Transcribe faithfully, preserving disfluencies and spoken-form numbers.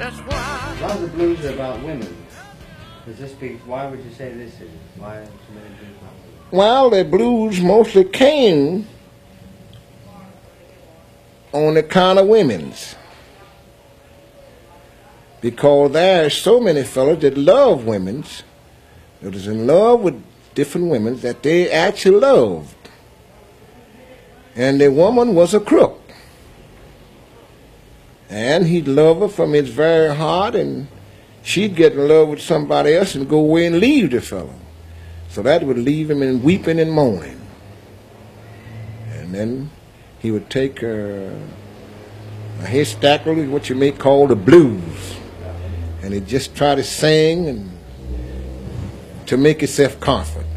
That's why. A lot of the blues are about women. Does this be, why would you say this is? Why are so many blues about women? Well, the blues mostly came on account of women's. Because there are so many fellas that love women's, that is in love with different women that they actually loved. And the woman was a crook. And he'd love her from his very heart, and she'd get in love with somebody else and go away and leave the fellow. So that would leave him in weeping and moaning. And then he would take uh, a haystack, what you may call the blues, and he'd just try to sing and to make himself comfort.